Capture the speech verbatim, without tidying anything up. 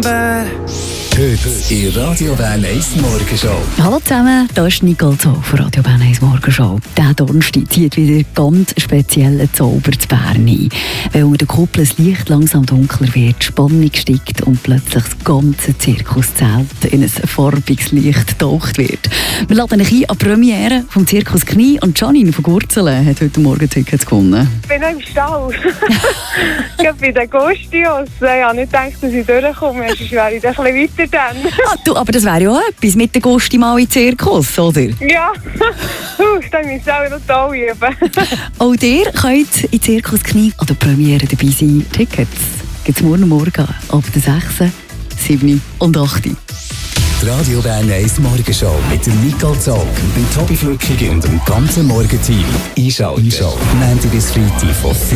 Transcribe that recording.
bed. Heute in Radio Bern eins Morgenshow. Hallo zusammen, hier ist Nicole Zoll von Radio Bern eins Morgenshow. Dieser Donnerstag zieht wieder ganz speziellen Zauber zu Bern ein. Weil unter der Kuppel das Licht langsam dunkler wird, die Spannung steigt und plötzlich das ganze Zirkuszelt in ein farbiges Licht getaucht wird. Wir laden euch ein an die Premiere vom Zirkus Knie und Janine von Gurzelen hat heute Morgen Tickets gewonnen. Ich bin noch im Stall. Ich bin bei den Gustios. Ich habe nicht gedacht, dass ich durchkomme. Sonst wäre ich ein bisschen weiter dann. Ah, du, aber das wäre ja auch etwas mit den Gusti mal in den Zirkus, oder? Ja, uh, dann müssen wir auch noch toll üben. Auch ihr könnt in Zirkus Knie an der Premiere dabei sein. Tickets gibt es morgen Morgen ab der sechs, sieben und acht. Die Radio Bern eins Morgenshow mit dem Nicole Zoll, dem Tobi Flückiger und dem ganzen Morgenteam. Einschalten. Einschalten. Montag bis Freitag von